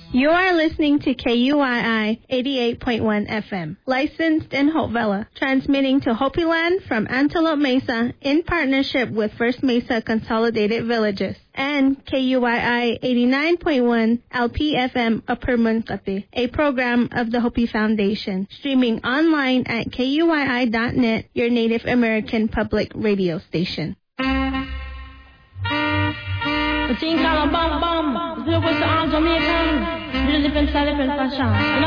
You are listening to KUII 88.1 FM, licensed in Hopevilla, transmitting to Hopi Land from Antelope Mesa in partnership with First Mesa Consolidated Villages, and KUII 89.1 LPFM Upper Munkate, a program of the Hopi Foundation, streaming online at KUII.net, your Native American public radio station.